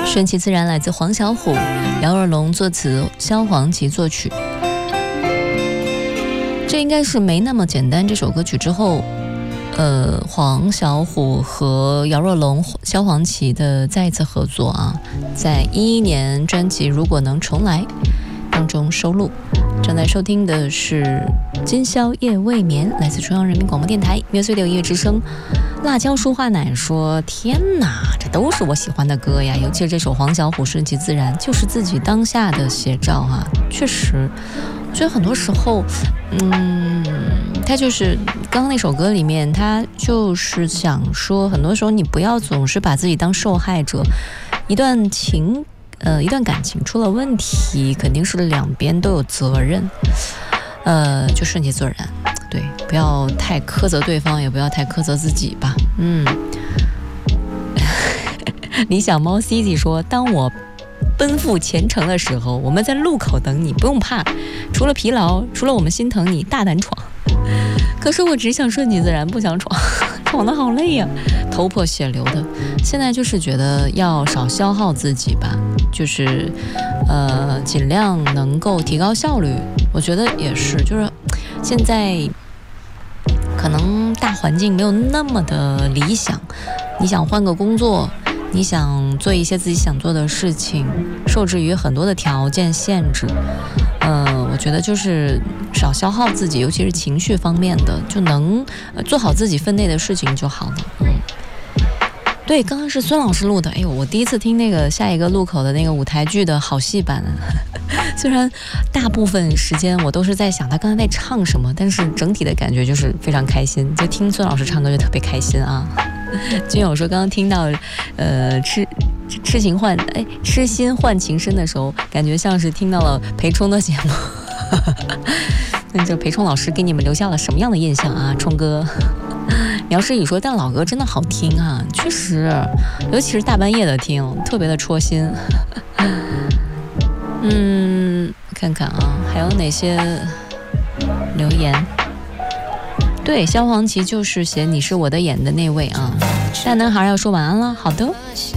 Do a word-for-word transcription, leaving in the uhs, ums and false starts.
顺其自然来自黄小琥，姚若龙作词，萧煌奇作曲。这应该是没那么简单这首歌曲之后，呃，黄小琥和姚若龙、萧煌奇的再一次合作啊，在一一年专辑《如果能重来》当中收录。正在收听的是《今宵夜未眠》，来自中央人民广播电台乐岁六音乐之声。辣椒舒化奶说：“天哪，这都是我喜欢的歌呀！尤其是这首黄小琥《顺其自然》，就是自己当下的写照哈、啊。确实，我觉得很多时候，嗯，他就是刚刚那首歌里面，他就是想说，很多时候你不要总是把自己当受害者，一段情。”呃，一段感情出了问题，肯定是两边都有责任，呃，就顺其自然，对，不要太苛责对方，也不要太苛责自己吧。嗯，理想猫 C C 说，当我奔赴前程的时候，我们在路口等你，不用怕，除了疲劳，除了我们心疼你，大胆闯。可是我只想顺其自然，不想闯，闯得好累呀、啊，头破血流的。现在就是觉得要少消耗自己吧，就是呃尽量能够提高效率。我觉得也是，就是现在可能大环境没有那么的理想，你想换个工作，你想做一些自己想做的事情，受制于很多的条件限制。呃，我觉得就是少消耗自己，尤其是情绪方面的，就能、呃、做好自己分内的事情就好了。嗯，对，刚刚是孙老师录的。哎呦，我第一次听那个下一个路口的那个舞台剧的好戏版，虽然大部分时间我都是在想他刚才在唱什么，但是整体的感觉就是非常开心，就听孙老师唱歌就特别开心啊。君友说刚刚听到呃痴痴情换哎痴心换情深的时候，感觉像是听到了裴冲的节目。那这裴冲老师给你们留下了什么样的印象啊？冲哥苗诗雨说，但老歌真的好听啊，确实，尤其是大半夜的听，特别的戳心。嗯，看看啊，还有哪些留言？对，萧煌奇就是写你是我的眼的那位啊。大男孩要说晚安了，好的。